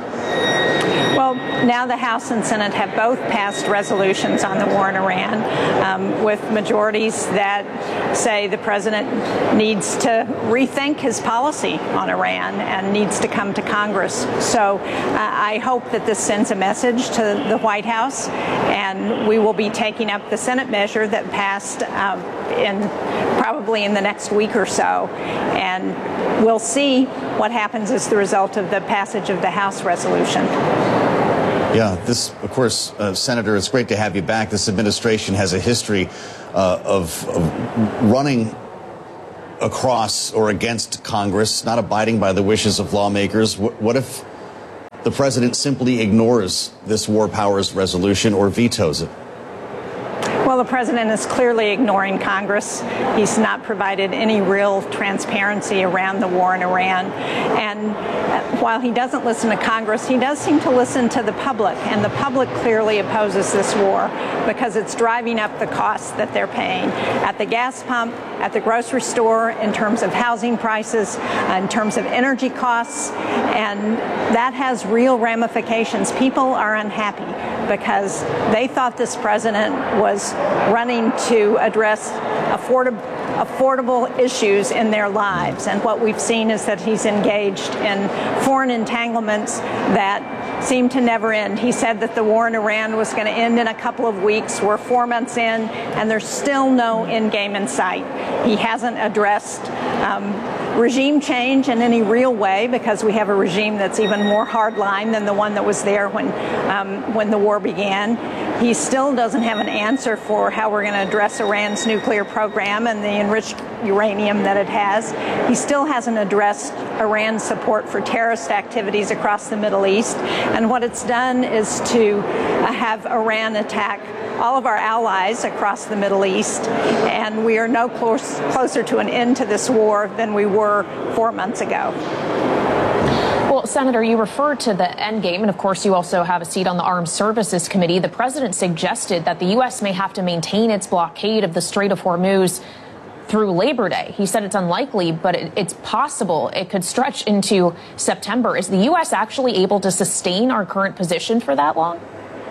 Well, now the House and Senate have both passed resolutions on the war in Iran with majorities that say the president needs to rethink his policy on Iran and needs to come to Congress. So I hope that this sends a message to the White House, and we will be taking up the Senate measure that passed probably in the next week or so. And we'll see what happens as the result of the passage of the House resolution. Yeah, this, of course, Senator, it's great to have you back. This administration has a history of running across or against Congress, not abiding by the wishes of lawmakers. What if the president simply ignores this war powers resolution or vetoes it? Well, the president is clearly ignoring Congress. He's not provided any real transparency around the war in Iran. And while he doesn't listen to Congress, he does seem to listen to the public. And the public clearly opposes this war because it's driving up the costs that they're paying at the gas pump, at the grocery store, in terms of housing prices, in terms of energy costs. And that has real ramifications. People are unhappy because they thought this president was running to address affordable issues in their lives. And what we've seen is that he's engaged in foreign entanglements that seem to never end. He said that the war in Iran was going to end in a couple of weeks. We're 4 months in, and there's still no end game in sight. He hasn't addressed regime change in any real way because we have a regime that's even more hardline than the one that was there when the war began. He still doesn't have an answer for how we're going to address Iran's nuclear program and the enriched uranium that it has. He still hasn't addressed Iran's support for terrorist activities across the Middle East. And what it's done is to have Iran attack all of our allies across the Middle East, and we are no closer to an end to this war than we were 4 months ago. Well, Senator, you referred to the end game, and of course you also have a seat on the Armed Services Committee. The president suggested that the U.S. may have to maintain its blockade of the Strait of Hormuz through Labor Day. He said it's unlikely, but it's possible it could stretch into September. Is the U.S. actually able to sustain our current position for that long?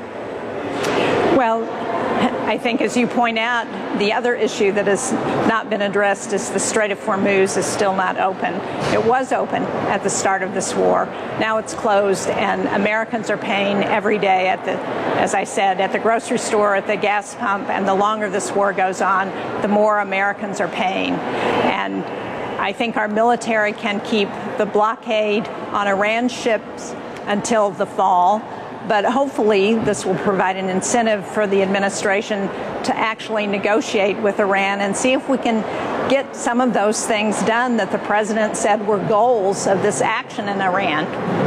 Well, I think, as you point out, the other issue that has not been addressed is the Strait of Hormuz is still not open. It was open at the start of this war. Now it's closed, and Americans are paying every day as I said, at the grocery store, at the gas pump, and the longer this war goes on, the more Americans are paying. And I think our military can keep the blockade on Iran ships until the fall. But hopefully this will provide an incentive for the administration to actually negotiate with Iran and see if we can get some of those things done that the president said were goals of this action in Iran.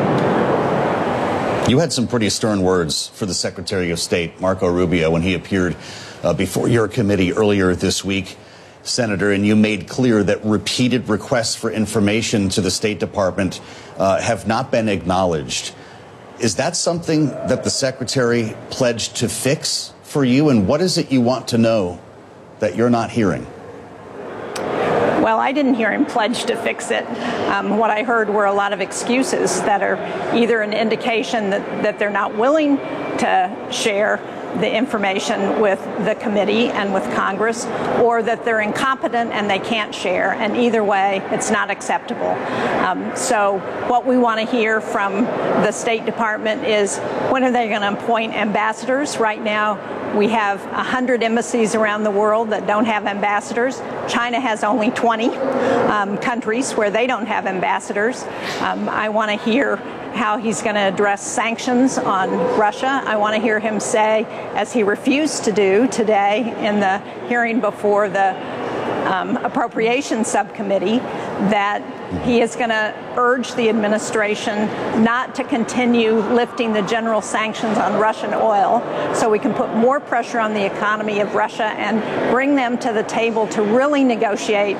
You had some pretty stern words for the Secretary of State, Marco Rubio, when he appeared before your committee earlier this week, Senator, and you made clear that repeated requests for information to the State Department have not been acknowledged. Is that something that the Secretary pledged to fix for you? And what is it you want to know that you're not hearing? Well, I didn't hear him pledge to fix it. What I heard were a lot of excuses that are either an indication that they're not willing to share the information with the committee and with Congress, or that they're incompetent and they can't share. And either way, it's not acceptable. So what we want to hear from the State Department is, when are they going to appoint ambassadors? Right now, we have 100 embassies around the world that don't have ambassadors. China has only 20 countries where they don't have ambassadors. I want to hear how he's going to address sanctions on Russia. I want to hear him say, as he refused to do today in the hearing before the Appropriations Subcommittee, that he is going to urge the administration not to continue lifting the general sanctions on Russian oil so we can put more pressure on the economy of Russia and bring them to the table to really negotiate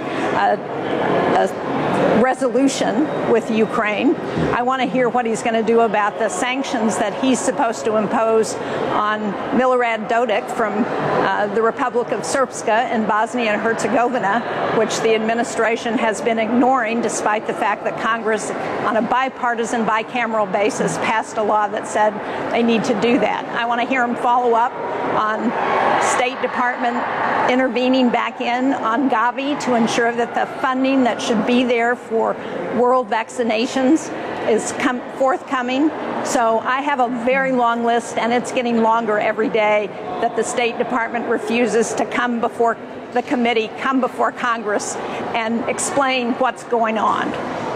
a resolution with Ukraine. I want to hear what he's going to do about the sanctions that he's supposed to impose on Milorad Dodik from the Republic of Srpska in Bosnia and Herzegovina, which the administration has been ignoring despite the fact that Congress, on a bipartisan, bicameral basis, passed a law that said they need to do that. I want to hear him follow up on State Department intervening back in on Gavi to ensure that the funding that should be there for world vaccinations is forthcoming. So I have a very long list, and it's getting longer every day, that the State Department refuses to come before the committee, come before Congress, and explain what's going on.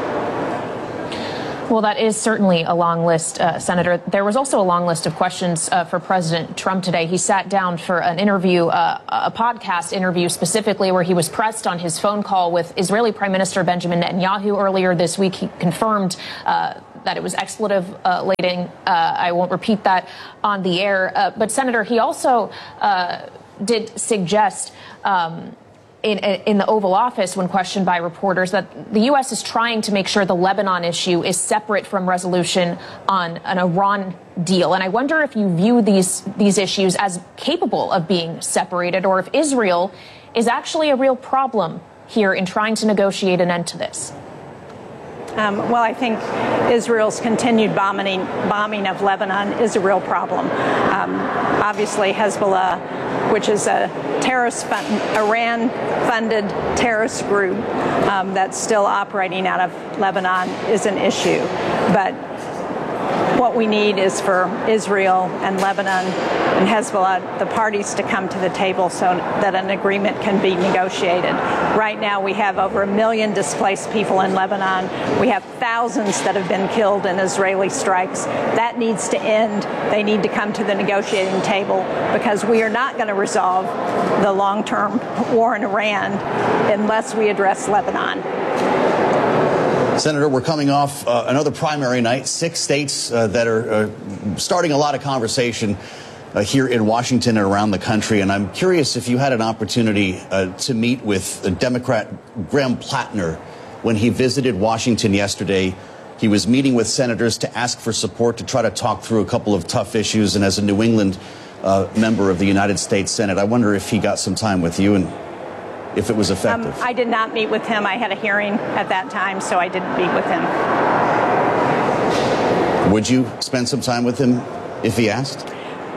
Well, that is certainly a long list, Senator. There was also a long list of questions for President Trump today. He sat down for an interview, a podcast interview specifically, where he was pressed on his phone call with Israeli Prime Minister Benjamin Netanyahu earlier this week. He confirmed that it was expletive laden. I won't repeat that on the air. But, Senator, he also did suggest in the Oval Office, when questioned by reporters, that the U.S. is trying to make sure the Lebanon issue is separate from resolution on an Iran deal. And I wonder if you view these issues as capable of being separated, or if Israel is actually a real problem here in trying to negotiate an end to this. Well, I think Israel's continued bombing of Lebanon is a real problem. Obviously, Hezbollah, which is a Iran-funded terrorist group that's still operating out of Lebanon, is an issue. But what we need is for Israel and Lebanon and Hezbollah, the parties, to come to the table so that an agreement can be negotiated. Right now, we have over 1 million displaced people in Lebanon. We have thousands that have been killed in Israeli strikes. That needs to end. They need to come to the negotiating table, because we are not going to resolve the long-term war in Iran unless we address Lebanon. Senator, we're coming off another primary night, 6 states that are starting a lot of conversation here in Washington and around the country. And I'm curious if you had an opportunity to meet with Democrat Graham Plattner when he visited Washington yesterday. He was meeting with senators to ask for support to try to talk through a couple of tough issues. And as a New England member of the United States Senate, I wonder if he got some time with you and if it was effective. I did not meet with him. I had a hearing at that time, so I didn't meet with him. Would you spend some time with him if he asked?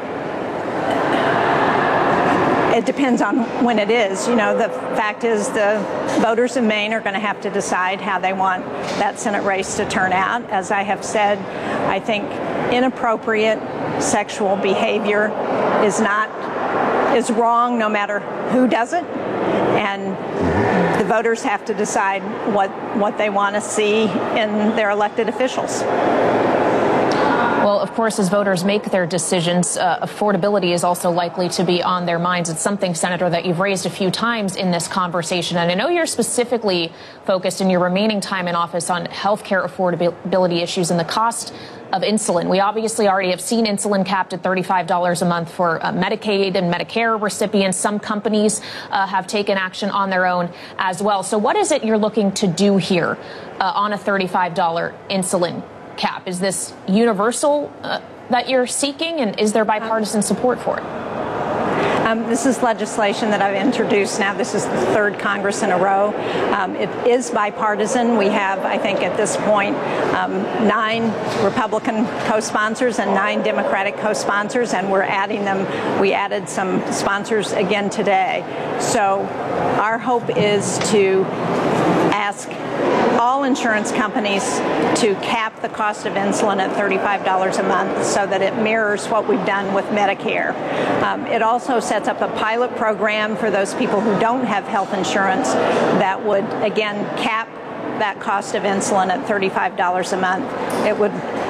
It depends on when it is. You know, the fact is the voters in Maine are going to have to decide how they want that Senate race to turn out. As I have said, I think inappropriate sexual behavior is wrong no matter who does it. And the voters have to decide what they want to see in their elected officials. Well, of course, as voters make their decisions, affordability is also likely to be on their minds. It's something, Senator, that you've raised a few times in this conversation. And I know you're specifically focused in your remaining time in office on health care affordability issues and the cost of insulin. We obviously already have seen insulin capped at $35 a month for Medicaid and Medicare recipients. Some companies have taken action on their own as well. So what is it you're looking to do here on a $35 insulin cap? Is this universal that you're seeking, and is there bipartisan support for it? This is legislation that I've introduced now. This is the 3rd Congress in a row. It is bipartisan. We have, I think, at this point, 9 Republican co-sponsors and 9 Democratic co-sponsors, and we're adding them. We added some sponsors again today. So our hope is to ask all insurance companies to cap the cost of insulin at $35 a month so that it mirrors what we've done with Medicare. It also sets up a pilot program for those people who don't have health insurance that would, again, cap that cost of insulin at $35 a month. It would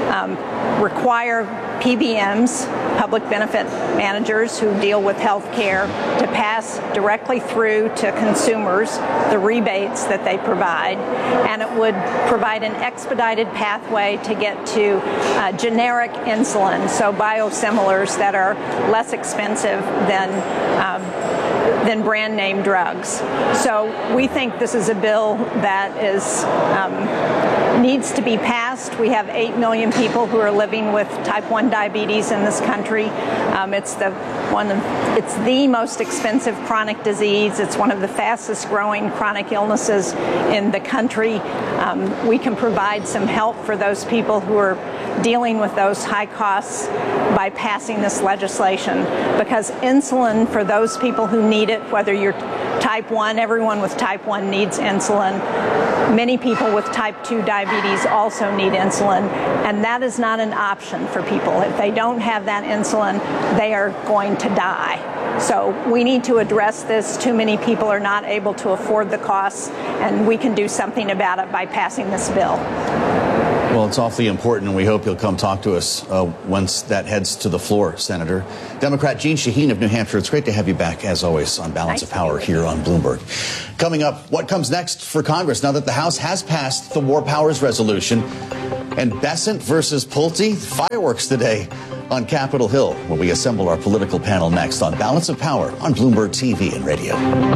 require PBMs, public benefit managers who deal with health care, to pass directly through to consumers the rebates that they provide. And it would provide an expedited pathway to get to generic insulin, so biosimilars that are less expensive than brand name drugs. So we think this is a bill that is needs to be passed. We have 8 million people who are living with type 1 diabetes in this country. It's the most expensive chronic disease. It's one of the fastest growing chronic illnesses in the country. We can provide some help for those people who are dealing with those high costs by passing this legislation, because insulin, for those people who need it, whether you're type 1, everyone with type 1 needs insulin. Many people with type 2 diabetes also need insulin, and that is not an option for people. If they don't have that insulin, they are going to die. So we need to address this. Too many people are not able to afford the costs, and we can do something about it by passing this bill. Well, it's awfully important, and we hope you'll come talk to us once that heads to the floor, Senator. Democrat Jeanne Shaheen of New Hampshire, it's great to have you back, as always, on Balance of Power here on Bloomberg. Coming up, what comes next for Congress now that the House has passed the War Powers Resolution? And Bessent versus Pulte, fireworks today on Capitol Hill, where we assemble our political panel next on Balance of Power on Bloomberg TV and radio.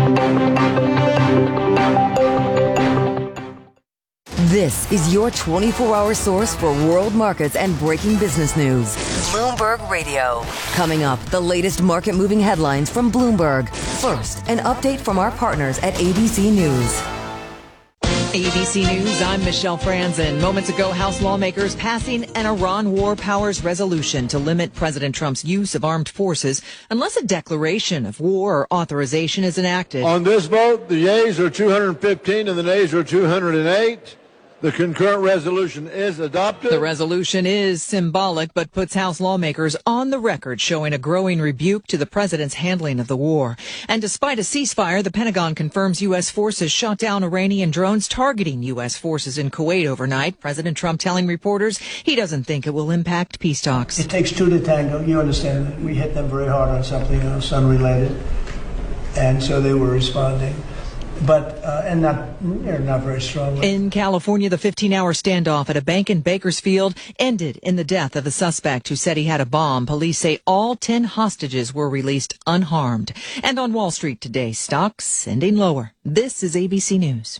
This is your 24-hour source for world markets and breaking business news. Bloomberg Radio. Coming up, the latest market-moving headlines from Bloomberg. First, an update from our partners at ABC News. ABC News, I'm Michelle Franzen. Moments ago, House lawmakers passing an Iran War Powers Resolution to limit President Trump's use of armed forces unless a declaration of war or authorization is enacted. On this vote, the yeas are 215 and the nays are 208. The concurrent resolution is adopted. The resolution is symbolic, but puts House lawmakers on the record showing a growing rebuke to the president's handling of the war. And despite a ceasefire, the Pentagon confirms U.S. forces shot down Iranian drones targeting U.S. forces in Kuwait overnight. President Trump telling reporters he doesn't think it will impact peace talks. It takes two to tango. You understand that. We hit them very hard on something else unrelated. And so they were responding. But and not very strongly. In California, the 15-hour standoff at a bank in Bakersfield ended in the death of a suspect who said he had a bomb. Police say all 10 hostages were released unharmed. And on Wall Street today, stocks ending lower. This is ABC News.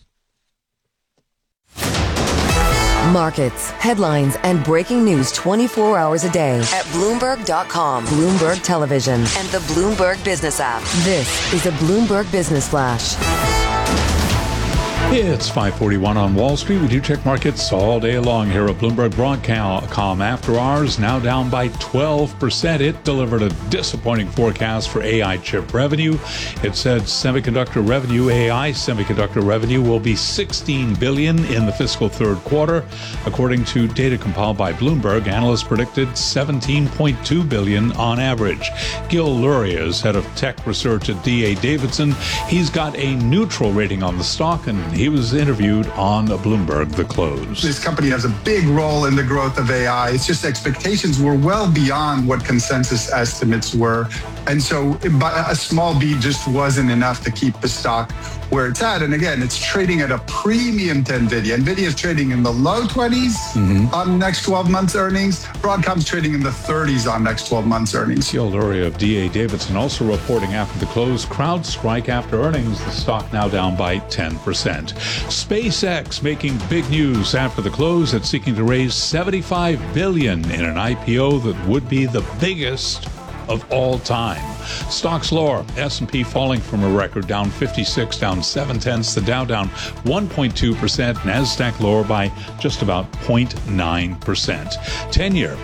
Markets, headlines, and breaking news 24 hours a day at Bloomberg.com, Bloomberg Television, and the Bloomberg Business app. This is a Bloomberg Business Flash. It's 5:41 on Wall Street. We do check markets all day long here at Bloomberg Broadcom. After hours, now down by 12%. It delivered a disappointing forecast for AI chip revenue. It said semiconductor revenue, AI semiconductor revenue, will be $16 billion in the fiscal third quarter. According to data compiled by Bloomberg, analysts predicted $17.2 billion on average. Gil Luria is head of tech research at D.A. Davidson. He's got a neutral rating on the stock, and he was interviewed on Bloomberg The Close. This company has a big role in the growth of AI. It's just expectations were well beyond what consensus estimates were. And so a small beat just wasn't enough to keep the stock where it's at. And again, it's trading at a premium to NVIDIA. NVIDIA is trading in the low 20s on next 12 months earnings. Broadcom's trading in the 30s on next 12 months earnings. Gil Luria of D.A. Davidson also reporting after the close. CrowdStrike after earnings, the stock now down by 10%. SpaceX making big news after the close. It's seeking to raise $75 billion in an IPO that would be the biggest of all time. Stocks lower. S&P falling from a record, down 56, down 0.7. The Dow down 1.2%. NASDAQ lower by just about 0.9%. 10-year,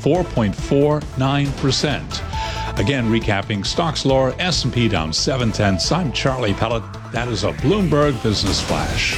4.49%. Again, recapping, stocks lower, S&P down 0.7. I'm Charlie Pellet. That is a Bloomberg Business Flash.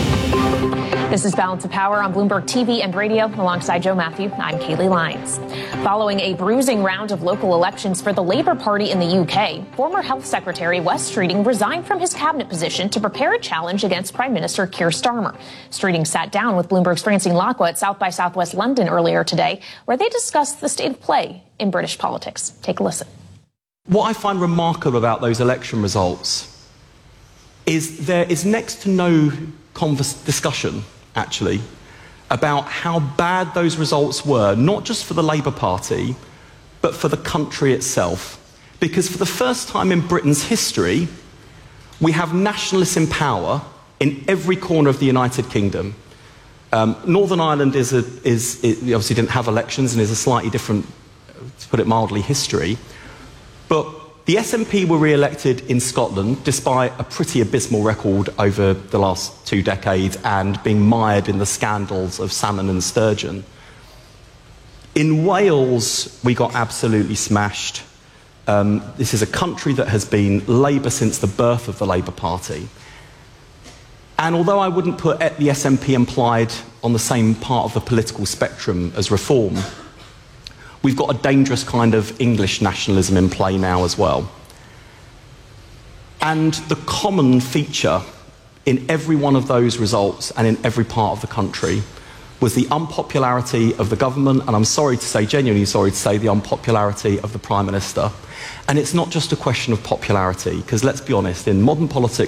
This is Balance of Power on Bloomberg TV and radio. Alongside Joe Matthew, I'm Kaylee Lyons. Following a bruising round of local elections for the Labour Party in the UK, former Health Secretary Wes Streeting resigned from his cabinet position to prepare a challenge against Prime Minister Keir Starmer. Streeting sat down with Bloomberg's Francine Lacqua at South by Southwest London earlier today, where they discussed the state of play in British politics. Take a listen. What I find remarkable about those election results is there is next to no discussion, actually, about how bad those results were, not just for the Labour Party, but for the country itself. Because for the first time in Britain's history, we have nationalists in power in every corner of the United Kingdom. Northern Ireland obviously didn't have elections and is a slightly different, to put it mildly, history. But the SNP were re-elected in Scotland, despite a pretty abysmal record over the last 2 decades and being mired in the scandals of salmon and sturgeon. In Wales, we got absolutely smashed. This is a country that has been Labour since the birth of the Labour Party. And although I wouldn't put the SNP implied on the same part of the political spectrum as Reform, we've got a dangerous kind of English nationalism in play now as well. And the common feature in every one of those results and in every part of the country was the unpopularity of the government, and I'm sorry to say, genuinely sorry to say, the unpopularity of the Prime Minister. And it's not just a question of popularity, because let's be honest, in modern politics,